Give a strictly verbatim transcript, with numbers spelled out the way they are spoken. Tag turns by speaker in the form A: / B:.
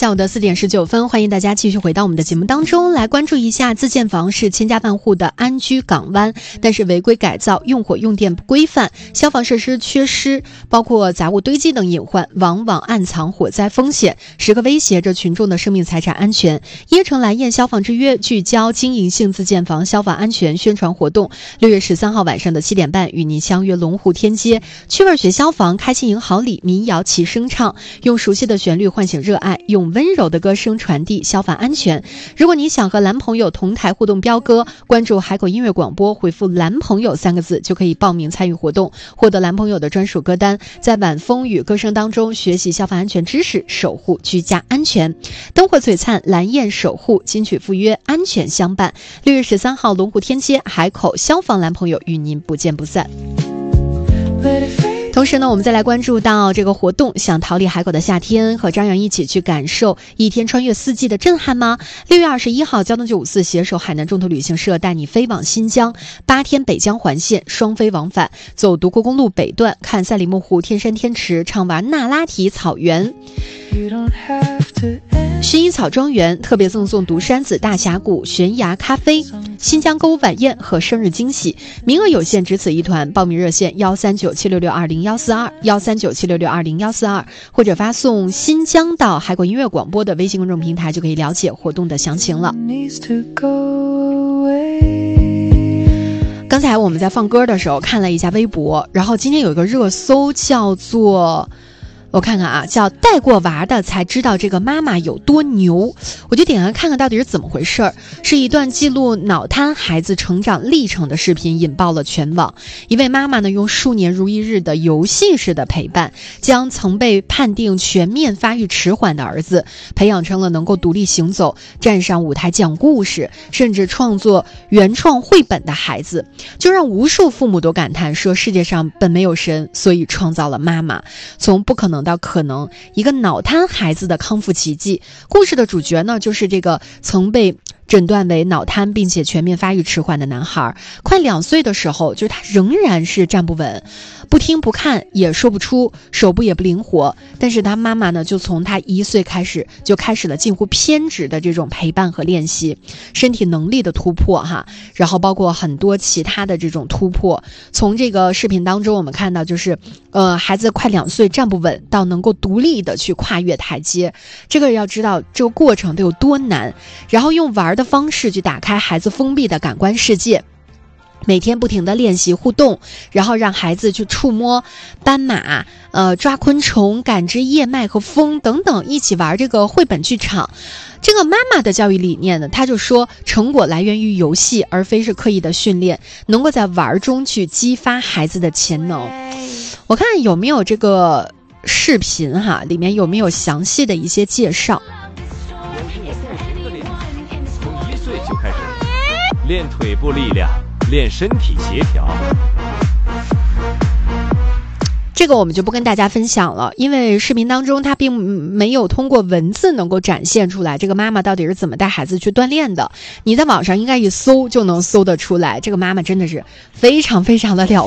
A: 下午的四点十九分，欢迎大家继续回到我们的节目当中来关注一下。自建房是千家万户的安居港湾，但是违规改造、用火用电不规范、消防设施缺失，包括杂物堆积等隐患，往往暗藏火灾风险，时刻威胁着群众的生命财产安全。椰城蓝焰消防之约聚焦经营性自建房消防安全宣传活动，六月十三号晚上的七点半与您相约龙湖天街趣味学消防，开心迎好礼，民谣齐声唱，用熟悉的旋律唤醒热爱，用温柔的歌声传递消防安全。如果你想和男朋友同台互动飙歌，关注海口音乐广播，回复男朋友三个字就可以报名参与活动，获得男朋友的专属歌单，在晚风与歌声当中学习消防安全知识，守护居家安全。灯火璀璨，蓝焰守护，金曲赴约，安全相伴。六月十三号龙湖天街海口消防男朋友与您不见不散。同时呢，我们再来关注到这个活动，想逃离海口的夏天，和张扬一起去感受一天穿越四季的震撼吗？六月二十一号，交通九五四携手海南中途旅行社带你飞往新疆，八天北疆环线，双飞往返，走独库公路北段，看赛里木湖、天山天池，畅玩那拉提草原。薰衣草庄园特别赠送独山子大峡谷悬崖咖啡，新疆歌舞晚宴和生日惊喜，名额有限，只此一团。报名热线幺三九七六六二零幺四二幺三九七六六二零幺四二，或者发送新疆到海口音乐广播的微信公众平台就可以了解活动的详情了。刚才我们在放歌的时候看了一下微博，然后今天有一个热搜叫做我看看啊，叫带过娃的才知道这个妈妈有多牛，我就点开看看到底是怎么回事。是一段记录脑瘫孩子成长历程的视频，引爆了全网。一位妈妈呢，用数年如一日的游戏式的陪伴，将曾被判定全面发育迟缓的儿子培养成了能够独立行走、站上舞台讲故事，甚至创作原创绘本的孩子，就让无数父母都感叹说，世界上本没有神，所以创造了妈妈。从不可能到可能，一个脑瘫孩子的康复奇迹。故事的主角呢，就是这个曾被诊断为脑瘫并且全面发育迟缓的男孩。快两岁的时候，就是他仍然是站不稳，不听不看也说不出，手部也不灵活。但是他妈妈呢，就从他一岁开始就开始了近乎偏执的这种陪伴和练习，身体能力的突破哈，然后包括很多其他的这种突破。从这个视频当中我们看到，就是呃，孩子快两岁站不稳到能够独立的去跨越台阶，这个要知道这个过程得有多难，然后用玩的方式去打开孩子封闭的感官世界，每天不停地练习互动，然后让孩子去触摸斑马、呃抓昆虫、感知叶脉和风等等，一起玩这个绘本剧场。这个妈妈的教育理念呢，她就说成果来源于游戏，而非是刻意的训练，能够在玩中去激发孩子的潜能。我看有没有这个视频哈，里面有没有详细的一些介绍。
B: 从一岁就开始练腿部力量，练身体协调。
A: 这个我们就不跟大家分享了，因为视频当中它并没有通过文字能够展现出来这个妈妈到底是怎么带孩子去锻炼的。你在网上应该一搜就能搜得出来，这个妈妈真的是非常非常的了